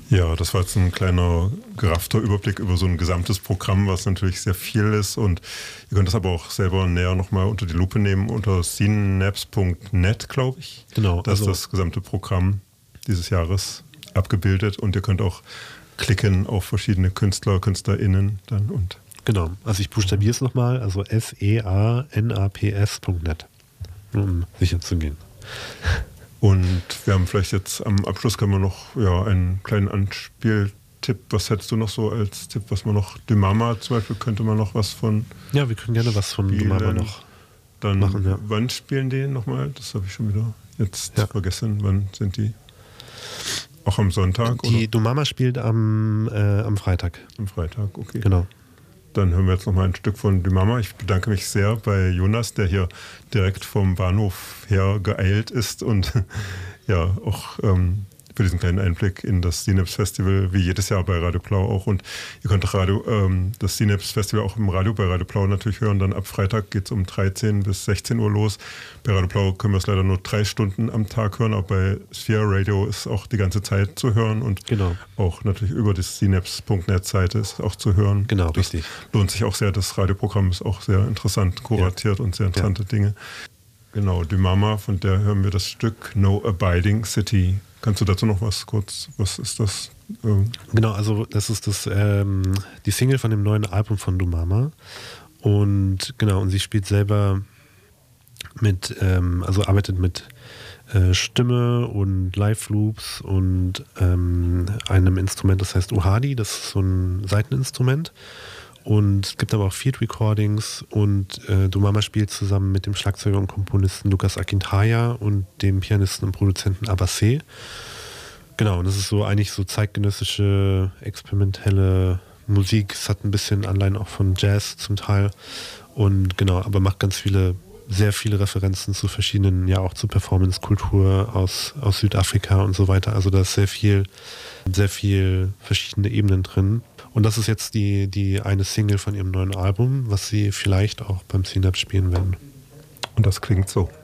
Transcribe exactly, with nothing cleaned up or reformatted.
Ja, das war jetzt ein kleiner geraffter Überblick über so ein gesamtes Programm, was natürlich sehr viel ist, und ihr könnt das aber auch selber näher nochmal unter die Lupe nehmen unter synapse punkt net, glaube ich. Genau. Da ist also das gesamte Programm dieses Jahres abgebildet, und ihr könnt auch klicken auf verschiedene Künstler, KünstlerInnen dann und. Genau, also ich buchstabiere es nochmal, also S E A N A P S punkt net, um sicher zu gehen. Und wir haben vielleicht jetzt am Abschluss können wir noch ja, einen kleinen Anspieltipp. Was hättest du noch so als Tipp, was man noch, Dumama zum Beispiel, könnte man noch was von. Ja, wir können gerne was von Dumama noch dann machen. Ja. Wann spielen die nochmal? Das habe ich schon wieder jetzt ja. vergessen. Wann sind die? Auch am Sonntag? Die oder? Dumama spielt am, äh, am Freitag. Am Freitag, okay. Genau. Dann hören wir jetzt noch mal ein Stück von Dumama. Ich bedanke mich sehr bei Jonas, der hier direkt vom Bahnhof her geeilt ist und ja auch ähm, für diesen kleinen Einblick in das Synapse Festival, wie jedes Jahr bei Radio Blau auch. Und ihr könnt auch Radio, ähm, das Synapse Festival auch im Radio bei Radio Blau natürlich hören. Dann ab Freitag geht es um dreizehn bis sechzehn Uhr los. Bei Radio Blau können wir es leider nur drei Stunden am Tag hören, aber bei Sphere Radio ist auch die ganze Zeit zu hören und genau. auch natürlich über die synapse punkt net Seite ist auch zu hören. Genau, das richtig. Lohnt sich auch sehr. Das Radioprogramm ist auch sehr interessant kuratiert ja. und sehr interessante ja. Dinge. Genau, Dumama, von der hören wir das Stück No Abiding City. Kannst du dazu noch was kurz, was ist das? Ähm genau, also das ist das ähm, die Single von dem neuen Album von Dumama. Und genau, und sie spielt selber mit, ähm, also arbeitet mit äh, Stimme und Live-Loops und ähm, einem Instrument, das heißt Uhadi, das ist so ein Saiteninstrument. Und es gibt aber auch Field Recordings, und äh, Dumama spielt zusammen mit dem Schlagzeuger und Komponisten Lukas Akintaya und dem Pianisten und Produzenten Abbasé. Genau, und das ist so eigentlich so zeitgenössische, experimentelle Musik. Es hat ein bisschen Anleihen auch von Jazz zum Teil. Und genau, aber macht ganz viele, sehr viele Referenzen zu verschiedenen, ja auch zu Performance-Kultur aus, aus Südafrika und so weiter. Also da ist sehr viel, sehr viel verschiedene Ebenen drin. Und das ist jetzt die, die eine Single von ihrem neuen Album, was sie vielleicht auch beim Synapse spielen werden. Und das klingt so.